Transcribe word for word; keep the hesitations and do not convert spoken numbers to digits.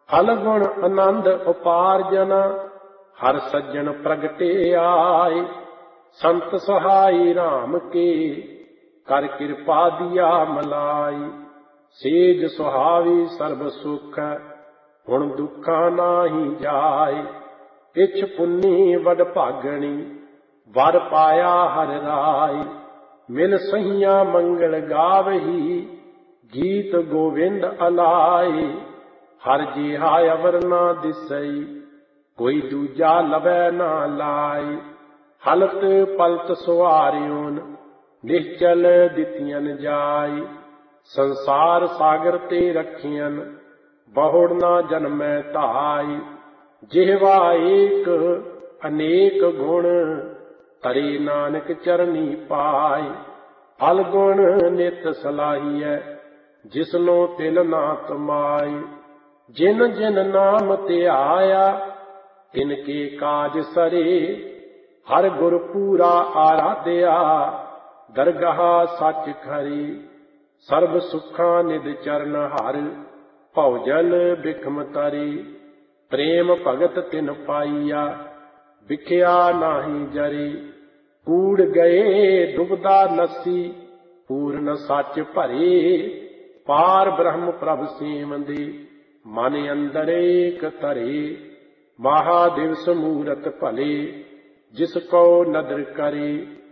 फल गुण आनंद उपार्जन, हर सज्जन प्रगटे आए। संत सहाई राम के, कर कृपा दिया मलाई। सेज सुहावी सर्ब सुख, हुण दुखा नाही जाए। इछ पुन्नी वड भागणी, वर पाया हर राय। मिल सहिया मंगल गावही, गीत गोविंद अलाए। हर जिहा अवर ना दिसई, कोई दूजा लवै ना लाए। हलत पलत सुवारियोन, निश्चल दितियन जाय। संसार सागर ते रखियन, बहुड़ ना जन्मै धाय। जिहवा एक अनेक गुण, तरे नानक चरनी पाय। फल गुण नित सलाहिਐ, जिसनो तिल ना तमाय। जिन जिन नाम ध्याया, तिनके काज सरे। हर गुर पूरा आराध्या, दरगाह सच खरी। सर्ब सुखा निध चरण हर, भौजल बिखम तरी। प्रेम भगत तिन पाइया, बिख्या नाही जरी। कूड़ गए दुबदा नसी, पूर्ण सच भरे। पार ब्रह्म प्रभ सेवंदे, मन अंदर एक तरे। महादिवस मूरत भले, जिस को नदर करे।